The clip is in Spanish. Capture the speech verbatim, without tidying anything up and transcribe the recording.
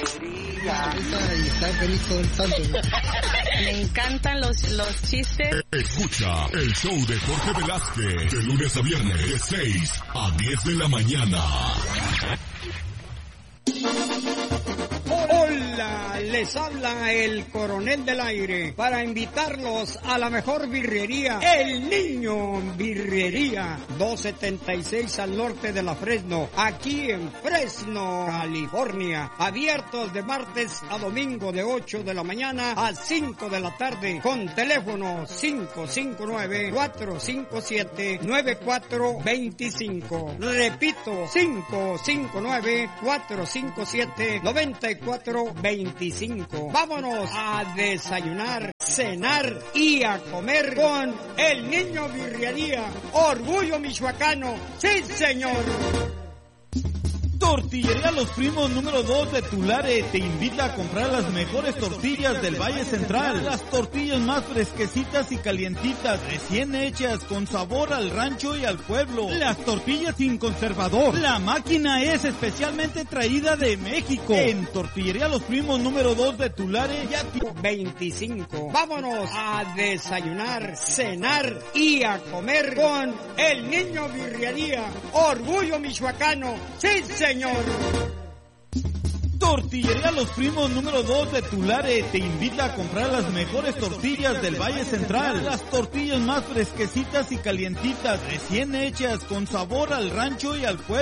Y está feliz todo el santo. Me encantan los, los chistes. Escucha el show de Jorge Velázquez de lunes a viernes de seis a diez de la mañana. Hola, les habla el Coronel del Aire para invitarlos a la mejor birrería, El Niño Birrería, doscientos setenta y seis al norte de la Fresno, aquí en Fresno, California. Abiertos de martes a domingo de ocho de la mañana a cinco de la tarde, con teléfono cinco cinco nueve, cuatro cinco siete, nueve cuatro dos cinco. Repito, cinco cinco nueve, cuatro cinco siete, nueve cuatro dos cinco. Vámonos a desayunar, cenar y a comer con El Niño Birrería. Orgullo michoacano, sí señor. Tortillería Los Primos número dos de Tulare te invita a comprar las mejores tortillas del Valle Central. Las tortillas más fresquecitas y calientitas, recién hechas, con sabor al rancho y al pueblo. Las tortillas sin conservador. La máquina es especialmente traída de México. En Tortillería Los Primos número dos de Tulare ya veinticinco. Vámonos a desayunar, cenar y a comer con El Niño Birrería. Orgullo michoacano, sí señor. Tortillería Los Primos número dos de Tulare te invita a comprar las mejores tortillas del Valle Central. Las tortillas más fresquecitas y calientitas, recién hechas, con sabor al rancho y al pueblo.